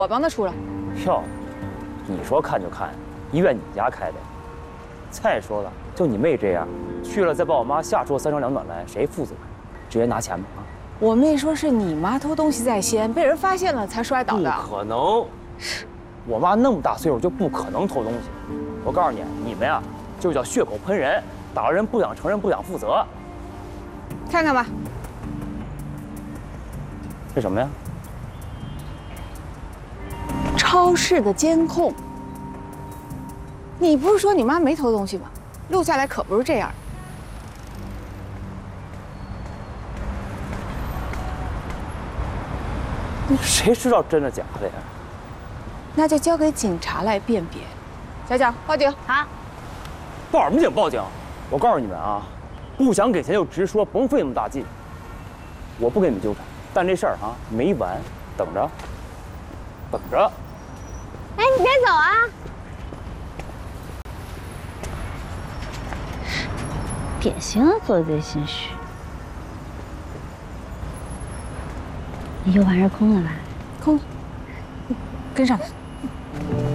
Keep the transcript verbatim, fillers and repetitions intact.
我帮他出了。 票，你说看就看，医院你家开的。再说了，就你妹这样，去了再把我妈吓出个三长两短来，谁负责？直接拿钱吧啊！ 我妹说是你妈偷东西在先，被人发现了才摔倒的。 不可能，我妈那么大岁数就不可能偷东西。我告诉你，你们呀，就叫血口喷人，打了人不想承认，不想负责。 看看吧， 这什么呀？ 超市的监控。你不是说你妈没偷东西吗？录下来可不是这样。 谁知道真的假的呀？ 那就交给警察来辨别。小蒋，报警！ 好。 报什么警？报警！我告诉你们啊，不想给钱就直说，甭费那么大劲。我不跟你们纠缠，但这事儿啊没完，等着，等着。 哎，你别走啊！典型的做贼心虚。你 U 盘是空的吧？ 空，跟上来。